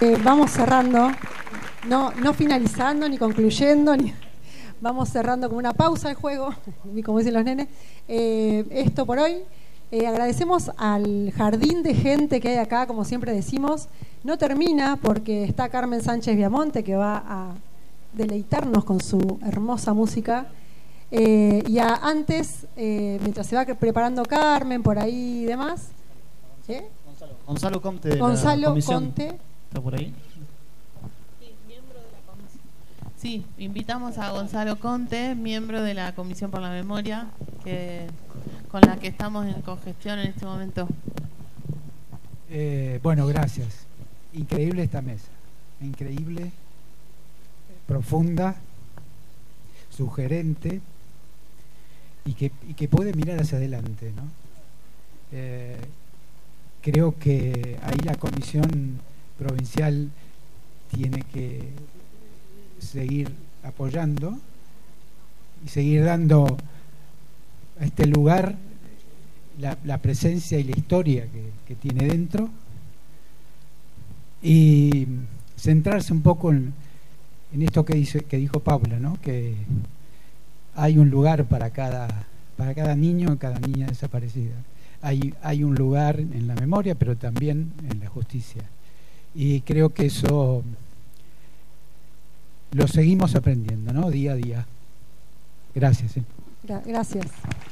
Vamos cerrando, no finalizando ni concluyendo, vamos cerrando con una pausa de juego, como dicen los nenes. Esto por hoy. Agradecemos al jardín de gente que hay acá, como siempre decimos. No termina porque está Carmen Sánchez Viamonte, que va a deleitarnos con su hermosa música. Antes, mientras se va preparando Carmen por ahí y demás. Gonzalo Comte de Gonzalo la comisión. Conte. ¿Está por ahí? Sí, miembro de la comisión. Sí, invitamos a Gonzalo Conte, miembro de la Comisión por la Memoria, con la que estamos en cogestión en este momento. Bueno, gracias. Increíble esta mesa. Increíble, profunda, sugerente y que puede mirar hacia adelante, ¿no? Creo que ahí la comisión provincial tiene que seguir apoyando y seguir dando a este lugar la presencia y la historia que tiene dentro, y centrarse un poco en esto que dijo Paula, ¿no? Que hay un lugar para cada niño, cada niña desaparecida. Hay un lugar en la memoria, pero también en la justicia. Y creo que eso lo seguimos aprendiendo, ¿no? Día a día. Gracias. Gracias.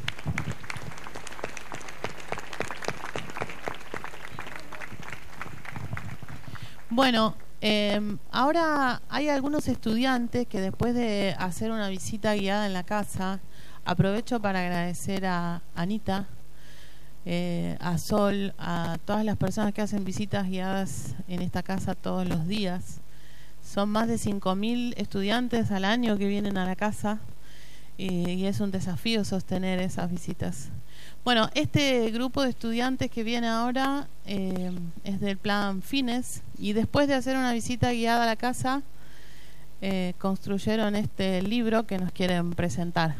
Bueno, ahora hay algunos estudiantes que después de hacer una visita guiada en la casa, aprovecho para agradecer a Anita, a Sol, a todas las personas que hacen visitas guiadas en esta casa todos los días. Son más de 5.000 estudiantes al año que vienen a la casa, y es un desafío sostener esas visitas. Bueno, este grupo de estudiantes que viene ahora es del plan Fines, y después de hacer una visita guiada a la casa construyeron este libro que nos quieren presentar.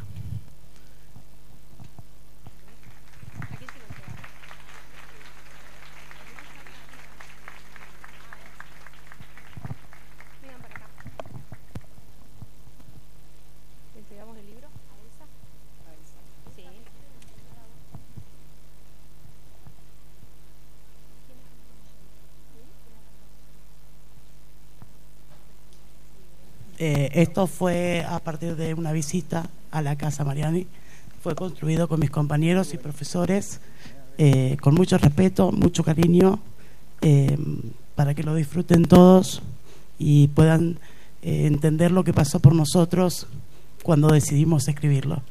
Esto fue a partir de una visita a la Casa Mariani. Fue construido con mis compañeros y profesores, con mucho respeto, mucho cariño, para que lo disfruten todos y puedan entender lo que pasó por nosotros cuando decidimos escribirlo.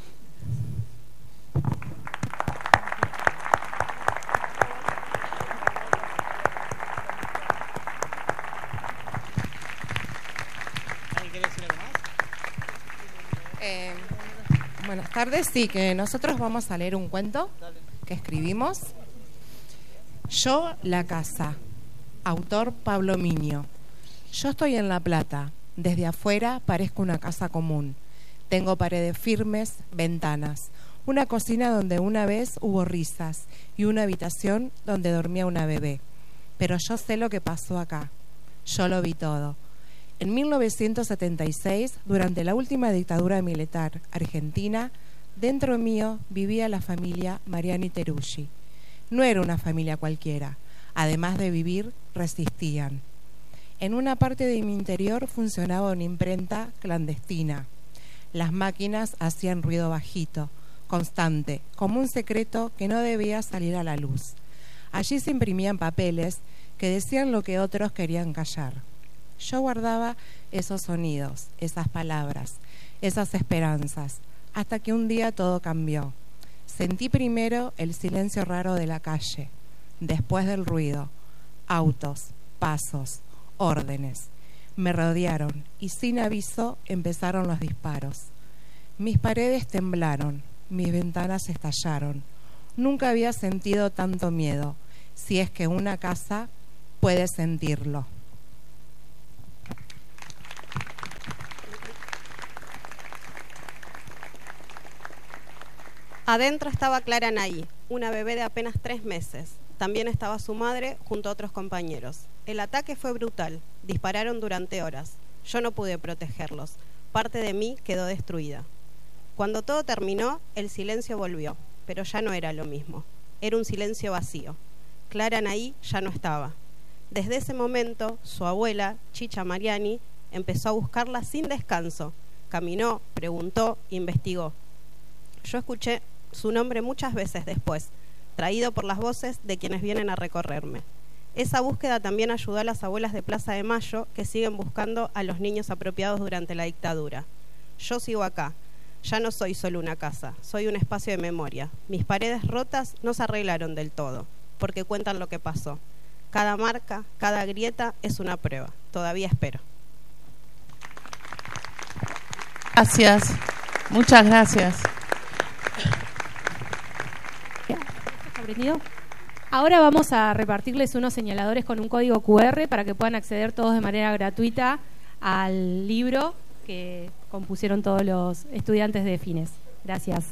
Buenas tardes, sí, que nosotros vamos a leer un cuento que escribimos. Yo, la casa, autor Pablo Miño. Yo estoy en La Plata, desde afuera parezco una casa común. Tengo paredes firmes, ventanas, una cocina donde una vez hubo risas y una habitación donde dormía una bebé. Pero yo sé lo que pasó acá, yo lo vi todo. En 1976, durante la última dictadura militar argentina, dentro mío vivía la familia Mariani Teruggi. No era una familia cualquiera. Además de vivir, resistían. En una parte de mi interior funcionaba una imprenta clandestina. Las máquinas hacían ruido bajito, constante, como un secreto que no debía salir a la luz. Allí se imprimían papeles que decían lo que otros querían callar. Yo guardaba esos sonidos, esas palabras, esas esperanzas, hasta que un día todo cambió. Sentí primero el silencio raro de la calle, después del ruido, autos, pasos, órdenes. Me rodearon y sin aviso empezaron los disparos. Mis paredes temblaron, mis ventanas estallaron. Nunca había sentido tanto miedo, si es que una casa puede sentirlo. Adentro estaba Clara Nay, una bebé de apenas 3 meses. También estaba su madre junto a otros compañeros. El ataque fue brutal. Dispararon durante horas. Yo no pude protegerlos. Parte de mí quedó destruida. Cuando todo terminó, el silencio volvió, pero ya no era lo mismo. Era un silencio vacío. Clara Anaí ya no estaba. Desde ese momento, su abuela, Chicha Mariani, empezó a buscarla sin descanso. Caminó, preguntó, investigó. Yo escuché su nombre muchas veces después, traído por las voces de quienes vienen a recorrerme. Esa búsqueda también ayudó a las abuelas de Plaza de Mayo, que siguen buscando a los niños apropiados durante la dictadura. Yo sigo acá. Ya no soy solo una casa, soy un espacio de memoria. Mis paredes rotas no se arreglaron del todo, porque cuentan lo que pasó. Cada marca, cada grieta es una prueba. Todavía espero. Gracias. Muchas gracias. ¿Aprendido? Ahora vamos a repartirles unos señaladores con un código QR para que puedan acceder todos de manera gratuita al libro que compusieron todos los estudiantes de Fines. Gracias.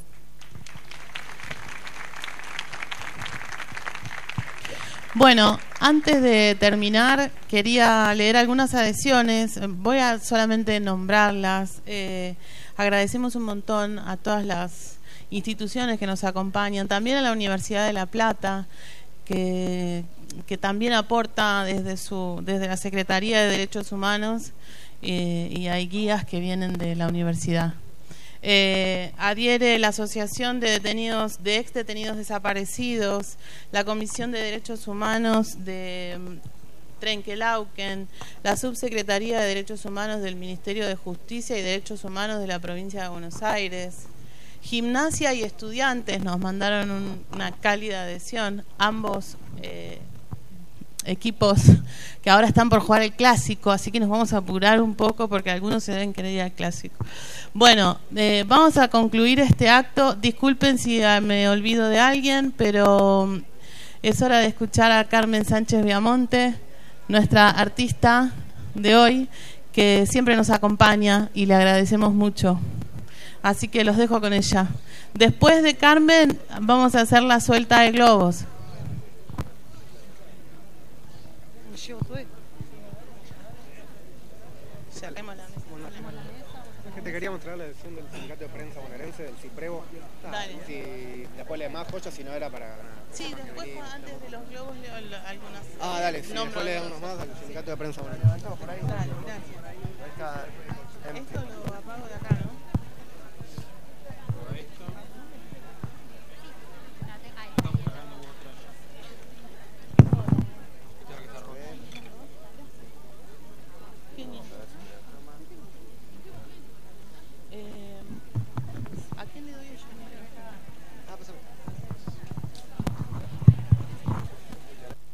Bueno, antes de terminar, quería leer algunas adhesiones. Voy a solamente nombrarlas. Agradecemos un montón a todas las instituciones que nos acompañan, también a la Universidad de La Plata, que también aporta desde la Secretaría de Derechos Humanos, y hay guías que vienen de la universidad. Adhiere la Asociación de ex detenidos desaparecidos, la Comisión de Derechos Humanos de Trenquelauquen, la Subsecretaría de Derechos Humanos del Ministerio de Justicia y Derechos Humanos de la Provincia de Buenos Aires. Gimnasia y estudiantes nos mandaron una cálida adhesión, ambos equipos que ahora están por jugar el clásico, así que nos vamos a apurar un poco porque algunos se deben querer ir al clásico. Bueno, vamos a concluir este acto. Disculpen si me olvido de alguien, pero es hora de escuchar a Carmen Sánchez Viamonte, nuestra artista de hoy, que siempre nos acompaña y le agradecemos mucho. Así que los dejo con ella. Después de Carmen vamos a hacer la suelta de globos. Te quería mostrar la edición del Sindicato de Prensa Bonaerense, del CIPREVO. Dale. Si después le más joyas, si no era para... Sí, después antes de los globos leo algunas... dale, sí, después le unos más del Sindicato de Prensa Bonaerense. Por ahí. Dale, gracias. Ahí está. Esto lo apago de acá.